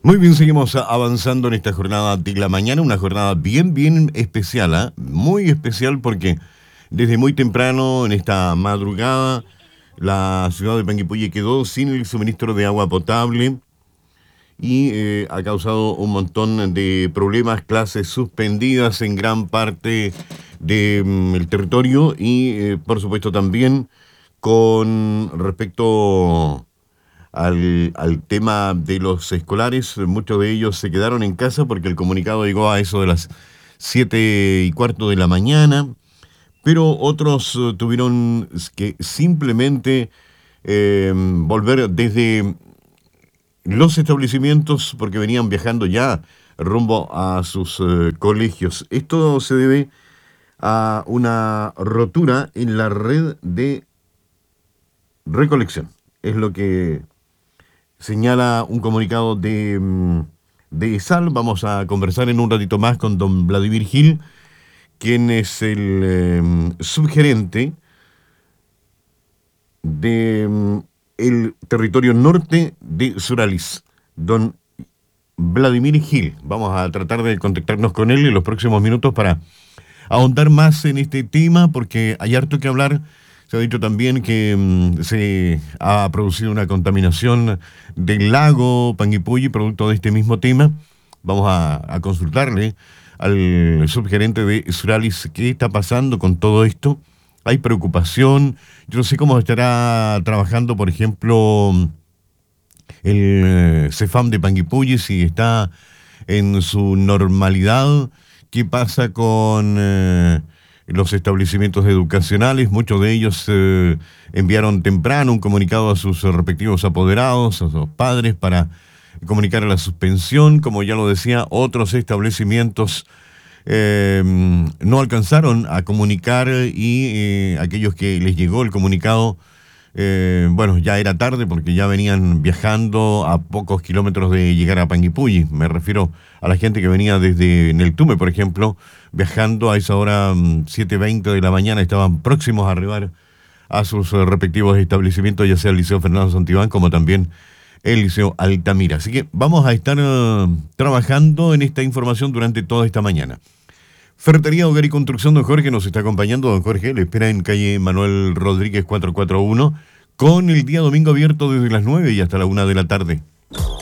Muy bien, seguimos avanzando en esta jornada de la mañana, una jornada bien especial, ¿ah? Muy especial porque desde muy temprano en esta madrugada la ciudad de Panguipulli quedó sin el suministro de agua potable y ha causado un montón de problemas, clases suspendidas en gran parte del territorio y por supuesto también con respecto al tema de los escolares. Muchos de ellos se quedaron en casa porque el comunicado llegó a eso de las 7:15 de la mañana, pero otros tuvieron que simplemente volver desde los establecimientos porque venían viajando ya rumbo a sus colegios. Esto se debe a una rotura en la red de recolección. Es lo que señala un comunicado de ESAL. Vamos a conversar en un ratito más con don Vladimir Gil, quien es el subgerente de el territorio norte de Suralis. Don Vladimir Gil. Vamos a tratar de contactarnos con él en los próximos minutos para ahondar más en este tema, porque hay harto que hablar. Se ha dicho también que se ha producido una contaminación del lago Panguipulli producto de este mismo tema. Vamos a consultarle al subgerente de Suralis qué está pasando con todo esto. Hay preocupación. Yo no sé cómo estará trabajando, por ejemplo, el CEFAM de Panguipulli, si está en su normalidad. ¿Qué pasa con los establecimientos educacionales? Muchos de ellos enviaron temprano un comunicado a sus respectivos apoderados, a sus padres, para comunicar la suspensión. Como ya lo decía, otros establecimientos no alcanzaron a comunicar y aquellos que les llegó el comunicado, bueno, ya era tarde porque ya venían viajando a pocos kilómetros de llegar a Panguipulli. Me refiero a la gente que venía desde Neltume, por ejemplo, viajando a esa hora 7:20 de la mañana, estaban próximos a arribar a sus respectivos establecimientos, ya sea el Liceo Fernando Santibán como también el Liceo Altamira. Así que vamos a estar trabajando en esta información durante toda esta mañana. Ferretería, Hogar y Construcción, don Jorge nos está acompañando. Don Jorge le espera en calle Manuel Rodríguez 441, con el día domingo abierto desde las 9 y hasta la 1 de la tarde.